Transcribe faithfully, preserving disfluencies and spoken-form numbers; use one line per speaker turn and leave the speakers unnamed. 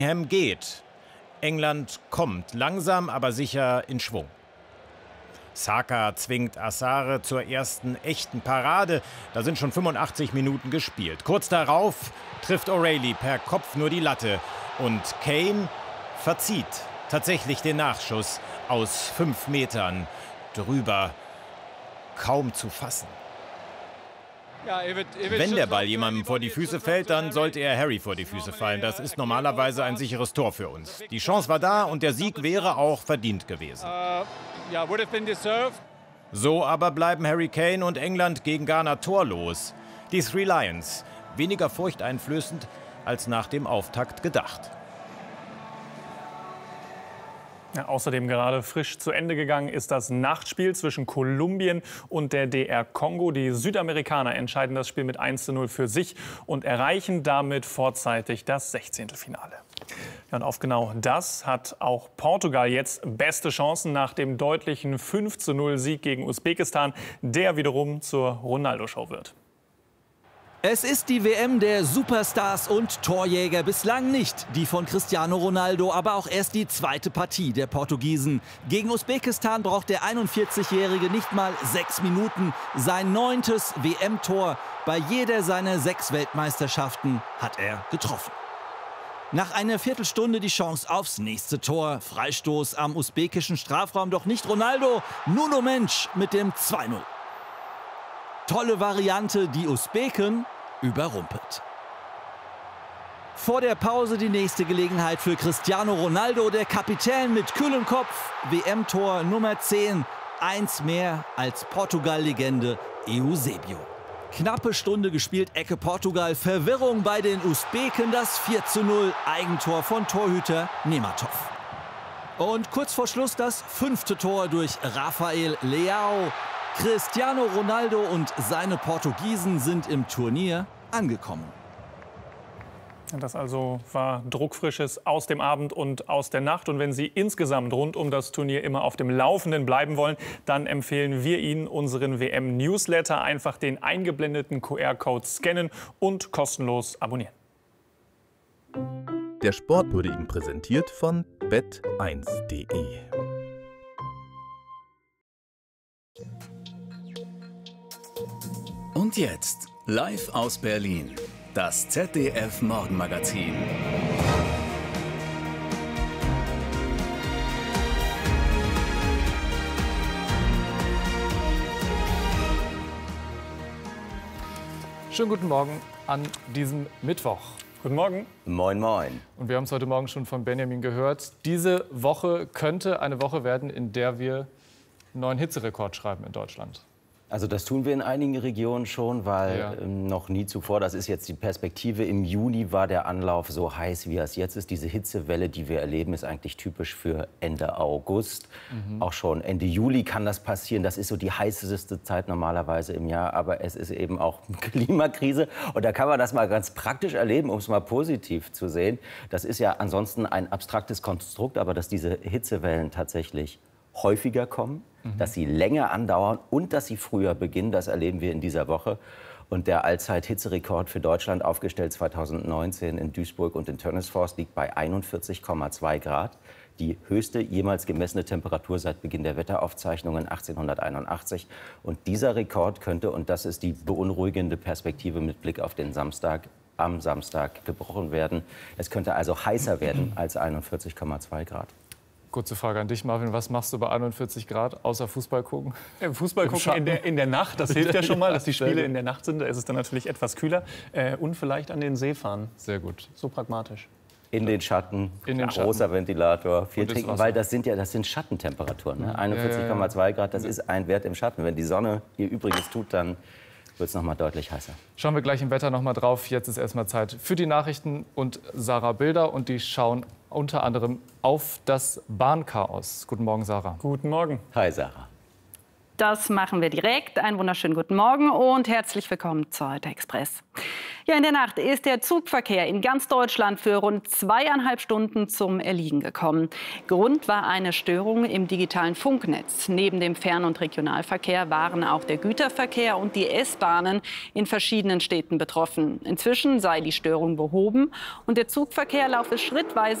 Bellingham geht. England kommt langsam, aber sicher in Schwung. Saka zwingt Azar zur ersten echten Parade. Da sind schon fünfundachtzig Minuten gespielt. Kurz darauf trifft O'Reilly per Kopf nur die Latte. Und Kane verzieht tatsächlich den Nachschuss aus fünf Metern drüber. Kaum zu fassen. Wenn der Ball jemandem vor die Füße fällt, dann sollte er Harry vor die Füße fallen. Das ist normalerweise ein sicheres Tor für uns. Die Chance war da und der Sieg wäre auch verdient gewesen. So aber bleiben Harry Kane und England gegen Ghana torlos. Die Three Lions, weniger furchteinflößend als nach dem Auftakt gedacht.
Ja, außerdem gerade frisch zu Ende gegangen ist das Nachtspiel zwischen Kolumbien und der D R Kongo. Die Südamerikaner entscheiden das Spiel mit eins zu null für sich und erreichen damit vorzeitig das Sechzehntelfinale. Ja, und auf genau das hat auch Portugal jetzt beste Chancen nach dem deutlichen fünf zu null Sieg gegen Usbekistan, der wiederum zur Ronaldo-Show wird.
Es ist die W M der Superstars und Torjäger, bislang nicht die von Cristiano Ronaldo, aber auch erst die zweite Partie der Portugiesen. Gegen Usbekistan braucht der einundvierzigjährige nicht mal sechs Minuten. Sein neuntes W M-Tor. Bei jeder seiner sechs Weltmeisterschaften hat er getroffen. Nach einer Viertelstunde die Chance aufs nächste Tor. Freistoß am usbekischen Strafraum, doch nicht Ronaldo. Nuno Mensch mit dem zwei null. Tolle Variante, die Usbeken überrumpelt. Vor der Pause die nächste Gelegenheit für Cristiano Ronaldo, der Kapitän mit kühlem Kopf. W M-Tor Nummer zehn, eins mehr als Portugal-Legende Eusebio. Knappe Stunde gespielt, Ecke Portugal, Verwirrung bei den Usbeken, das vier zu null, Eigentor von Torhüter Nematov. Und kurz vor Schluss das fünfte Tor durch Rafael Leao. Cristiano Ronaldo und seine Portugiesen sind im Turnier angekommen.
Das also war Druckfrisches aus dem Abend und aus der Nacht. Und wenn Sie insgesamt rund um das Turnier immer auf dem Laufenden bleiben wollen, dann empfehlen wir Ihnen unseren W M-Newsletter. Einfach den eingeblendeten Q R-Code scannen und kostenlos abonnieren.
Der Sport wurde Ihnen präsentiert von bet eins punkt de.
Und jetzt, live aus Berlin, das Z D F-Morgenmagazin.
Schönen guten Morgen an diesem Mittwoch.
Guten Morgen.
Moin, moin.
Und wir haben es heute Morgen schon von Benjamin gehört. Diese Woche könnte eine Woche werden, in der wir einen neuen Hitzerekord schreiben in Deutschland.
Also das tun wir in einigen Regionen schon, weil
Ja.
ähm, noch nie zuvor, das ist jetzt die Perspektive, im Juni war der Anlauf so heiß, wie es jetzt ist. Diese Hitzewelle, die wir erleben, ist eigentlich typisch für Ende August.
Mhm.
Auch schon Ende Juli kann das passieren. Das ist so die heißeste Zeit normalerweise im Jahr. Aber es ist eben auch Klimakrise. Und da kann man das mal ganz praktisch erleben, um es mal positiv zu sehen. Das ist ja ansonsten ein abstraktes Konstrukt, aber dass diese Hitzewellen tatsächlich häufiger kommen, mhm. dass sie länger andauern und dass sie früher beginnen. Das erleben wir in dieser Woche. Und der Allzeit-Hitzerekord für Deutschland, aufgestellt zweitausendneunzehn in Duisburg und in Tönnesforst, liegt bei einundvierzig Komma zwei Grad. Die höchste jemals gemessene Temperatur seit Beginn der Wetteraufzeichnungen achtzehnhunderteinundachtzig. Und dieser Rekord könnte, und das ist die beunruhigende Perspektive mit Blick auf den Samstag, am Samstag gebrochen werden. Es könnte also heißer werden als einundvierzig Komma zwei Grad.
Kurze Frage an dich, Marvin. Was machst du bei einundvierzig Grad, außer Fußball gucken?
Äh, Fußball gucken in der, in der Nacht, das hilft ja schon mal, dass die Spiele in der Nacht sind. Da ist es dann natürlich etwas kühler. Äh, und vielleicht an den See fahren.
Sehr gut.
So pragmatisch.
In den Schatten,
In den
großer
Schatten.
Ventilator, viel
Und das
trinken,
Wasser.
weil das sind ja das sind Schattentemperaturen. Ne? einundvierzig Komma zwei Grad, das ist ein Wert im Schatten. Wenn die Sonne ihr Übriges tut, dann wird es noch mal deutlich heißer.
Schauen wir gleich im Wetter noch mal drauf. Jetzt ist erstmal Zeit für die Nachrichten und Sarah Bilder. Und die schauen unter anderem auf das Bahnchaos. Guten Morgen, Sarah.
Guten Morgen.
Hi, Sarah.
Das machen wir direkt. Einen wunderschönen guten Morgen und herzlich willkommen zur Heute Express. Ja, in der Nacht ist der Zugverkehr in ganz Deutschland für rund zweieinhalb Stunden zum Erliegen gekommen. Grund war eine Störung im digitalen Funknetz. Neben dem Fern- und Regionalverkehr waren auch der Güterverkehr und die S-Bahnen in verschiedenen Städten betroffen. Inzwischen sei die Störung behoben und der Zugverkehr laufe schrittweise